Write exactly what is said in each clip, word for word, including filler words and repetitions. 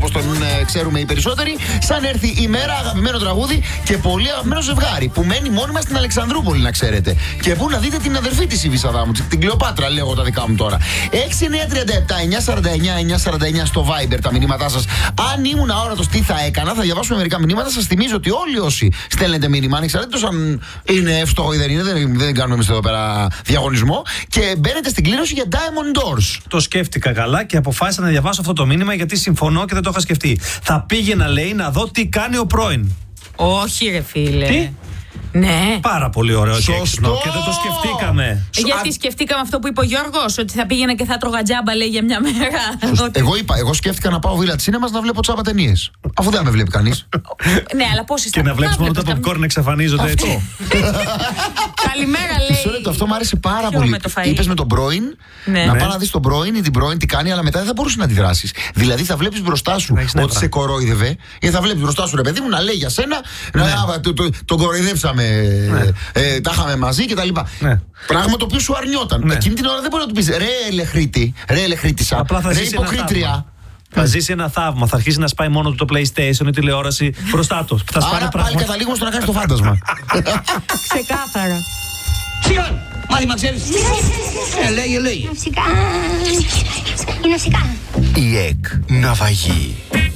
όπως τον ε, ξέρουμε οι περισσότεροι. Σαν έρθει η μέρα, αγαπημένο τραγούδι και πολύ αγαπημένο ζευγάρι που μένει μόνιμα στην Αλεξανδρούπολη, να ξέρετε. Και πού να δείτε την αδερφή της η Βυσσαδάμου, την Κλεοπάτρα, λέω τα δικά μου τώρα. έξι εννιά τρία επτά εννιά σαράντα εννιά εννιά σαράντα εννιά στο Viber τα μηνύματά σας. Αν ήμουν αόρατος, τι θα έκανα, θα διαβάσουμε μερικά μηνύματα. Σας θυμίζω ότι όλοι όσοι στέλνετε μήνυμα, ανεξαρτήτως αν είναι εύστοχο ή δεν είναι, δεν, δεν κάνουμε εμείς εδώ πέρα διαγωνισμό, και μπαίνετε στην κλήρωση για Diamond Doors. Το σκέφτηκα καλά και αποφάσισα να διαβάσω αυτό το μήνυμα γιατί συμφωνώ και δεν το είχα σκεφτεί. Θα πήγαινα, λέει, να δω τι κάνει ο πρώην. Όχι, ρε φίλε. Τι? Ναι. Πάρα πολύ ωραίο και έξυπνο και δεν το σκεφτήκαμε. Γιατί Α... σκεφτήκαμε αυτό που είπε ο Γιώργος, ότι θα πήγαινε και θα τρώγα τζάμπα, λέει, για μια μέρα. Ότι... Εγώ είπα, εγώ σκέφτηκα να πάω Village Cinemas να βλέπω τσάμπα ταινίες. Αφού δεν με βλέπει κανείς. Ναι, αλλά πώς είστε. Και να βλέπεις μόνο τα popcorn να εξαφανίζονται έτσι. Καλημέρα, λέει. Μισό λεπτό, αυτό μου άρεσε πάρα πολύ. Είπες με τον πρώην, να πάω να δεις τον πρώην ή την πρώην τι κάνει, αλλά μετά δεν θα μπορούσε να αντιδράσεις. Δηλαδή θα βλέπεις μπροστά σου ότι σε κορόιδευε, ή θα βλέπεις μπροστά σου, ρε παιδί μου, να λέει για σένα, τον κοροϊδέψαμε. Ναι. Ε, τα είχαμε μαζί και τα λοιπά. Ναι. Πράγμα το οποίο σου αρνιόταν. Ναι. Εκείνη την ώρα δεν μπορεί να του πεις ρε ελεχρήτη, ρε ελεχρήτησα, ρε υποκρίτρια. Θα ζήσει ένα θαύμα. Θα αρχίσει να σπάει μόνο του το PlayStation ή τηλεόραση μπροστά του. Θα άρα πάλι καταλήγουμε στο να κάνεις το φάντασμα. Ξεκάθαρα. Σιγά! Μάθημα ξέρεις. Ε, λέγε, λέγε. Ναυσικά. Είναι ναυσικά. Η ΕΚ Ναυαγή.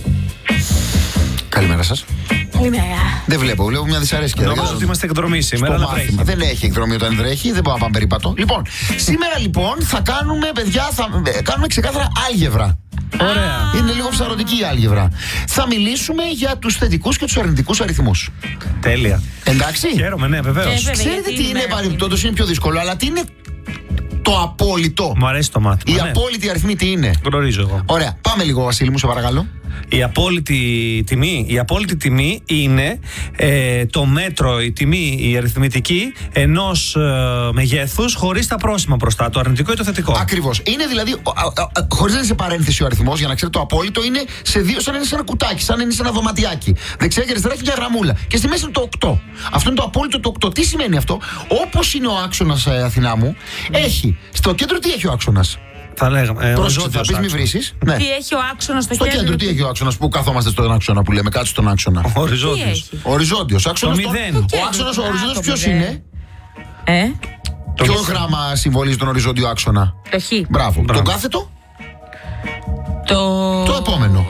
Καλημέρα σας. Καλημέρα. Δεν βλέπω, βλέπω μια δυσαρέσκεια. Νομίζω ότι είμαστε εκδρομή σήμερα, αλλά τρέχει. Δεν έχει εκδρομή όταν βρέχει, δεν μπορούμε να πάμε περίπατο. Λοιπόν, σήμερα λοιπόν θα κάνουμε, παιδιά, θα κάνουμε ξεκάθαρα άλγευρα. Ωραία. Είναι λίγο ψαρωτική η άλγευρα. Θα μιλήσουμε για τους θετικούς και τους αρνητικούς αριθμούς. Τέλεια. Εντάξει. Χαίρομαι, ναι, βεβαίως. Ε, Ξέρετε τι είναι, παρεμπιπτόντως είναι πιο δύσκολο, αλλά τι είναι το απόλυτο. Μου αρέσει το μάθημα. Η ναι. απόλυτη αριθμή τι είναι. Γνωρίζω εγώ. Ωραία. Πάμε λίγο, Βασίλη μου, σε παρακαλώ. Η απόλυτη τιμή, η απόλυτη τιμή είναι ε, το μέτρο, η τιμή, η αριθμητική ενός ε, μεγέθους χωρίς τα πρόσημα μπροστά, το αρνητικό ή το θετικό. Ακριβώς. Είναι δηλαδή, χωρίς να είναι σε παρένθεση ο αριθμός, για να ξέρετε, το απόλυτο είναι σε δύο, σαν να είναι σε ένα κουτάκι, σαν να είναι σε ένα δωματιάκι. Δεξιά και αριστερά έχει μια γραμμούλα. Και στη μέση είναι το οκτώ. Αυτό είναι το απόλυτο το οκτώ. Τι σημαίνει αυτό? Όπως είναι ο άξονας, ε, Αθηνά μου, mm. έχει. Στο κέντρο τι έχει ο άξονας? Θα λέγαμε. Ε, Πρόσεχε, θα πεις μη βρίσεις. Ναι. Τι έχει ο άξονας στο, στο κέντρο? κέντρο τι έχει ο άξονας που καθόμαστε στον άξονα που λέμε, κάτω στον άξονα? Οριζόντιος. Οριζόντιος. Άξονας. Το μηδέν. Ο άξονας ο οριζόντιος ποιος είναι? Ε? Ποιο γράμμα συμβολίζει τον οριζόντιο άξονα? Το χ. Μπράβο. Μπράβο. Τον κάθετο? Το... Το επόμενο.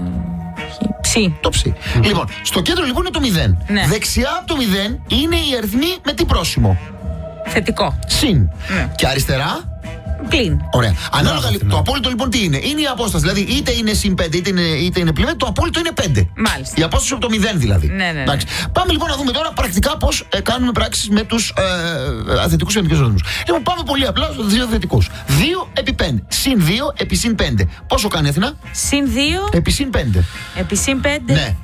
Ψι. Το ψι. Mm. Λοιπόν, στο κέντρο λοιπόν είναι το μηδέν. Ναι. Δεξιά από το μηδέν είναι οι αριθμοί με τι πρόσημο? Θετικό. Συν. Ναι. Και αριστερά? Πλην. Ωραία. Ανάλογα λοιπόν, το απόλυτο λοιπόν τι είναι? Είναι η απόσταση. Δηλαδή είτε είναι συν πέντε είτε είναι, είτε είναι πλην, το απόλυτο είναι πέντε. Μάλιστα. Η απόσταση από το μηδέν δηλαδή. Ναι, ναι, ναι. Εντάξει. Πάμε λοιπόν να δούμε τώρα πρακτικά πώς ε, κάνουμε πράξεις με τους ε, αθετικούς και αρνητικούς αριθμούς. Λοιπόν, πάμε πολύ απλά στους δύο θετικούς. δύο επί πέντε. Συν δύο επί συν πέντε. Πόσο κάνει, Αθηνά? Συν δύο επί συν πέντε. Επί συν πέντε. Ναι.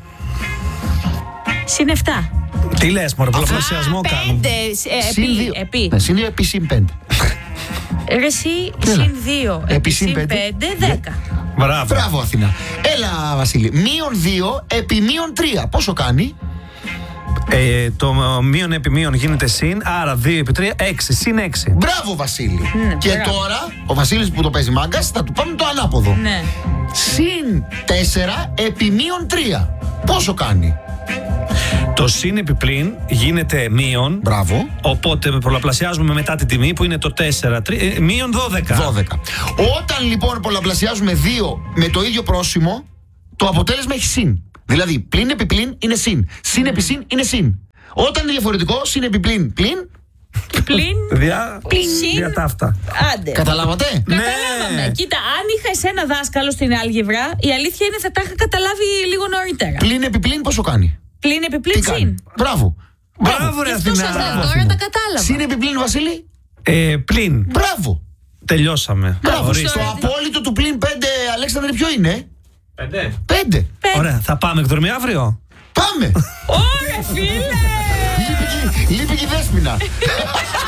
Συν επτά. Τι λες, μωρέ, πολλαπλασιασμό κάνουμε. πέντε. Επί. Επί. Ναι, συν δύο επί συν πέντε. Ρε εσύ, συν δύο επί συν πέντε, δέκα. Μπράβο. Μπράβο, Αθηνά. Έλα, Βασίλη. Μείον δύο επί μείον τρία. Πόσο κάνει? Ε, το μείον επί μείον γίνεται συν, άρα δύο επί τρία, έξι. Συν έξι. Μπράβο, Βασίλη. Ναι, και μπράβο. τώρα, ο Βασίλης που το παίζει μάγκας, θα του πάμε το ανάποδο. Ναι. Συν τέσσερα επί μείον τρία. Πόσο κάνει? Το συν επιπλήν γίνεται μείον. Μπράβο. Οπότε πολλαπλασιάζουμε μετά την τιμή που είναι το τέσσερα, τρία, ε, μείον δώδεκα. δώδεκα. Όταν λοιπόν πολλαπλασιάζουμε δύο με το ίδιο πρόσημο, το αποτέλεσμα έχει συν. Δηλαδή, πλην επί πλην είναι συν. Συν επί συν είναι συν. Όταν είναι διαφορετικό, συν επί πλην, πλην. Πλην. Δια... Πλην. Δια τα αυτά. Άντε. Καταλάβατε? Καταλάβαμε. Ναι. Κοίτα, αν είχα εσένα δάσκαλο στην άλγευρα, η αλήθεια είναι θα τα είχα καταλάβει λίγο νωρίτερα. Πλην επί πλην πόσο κάνει? Πλην επί πλην Τι συν. κάνει? Μπράβο. Μπράβο, ρε Αυτό σας λέω, Αθηνά. τώρα τα κατάλαβα. Συν επί πλην, Βασίλη. Ε, πλην. Μπράβο. Τελειώσαμε. Μπράβο. Ορίστε. Στο απόλυτο του πλην πέντε, Αλέξανδρε, ποιο είναι? Πέντε. πέντε. Ωραία, θα πάμε εκδρομή αύριο. Πάμε. Ωραία, φίλε! Λείπει και η Δέσποινα.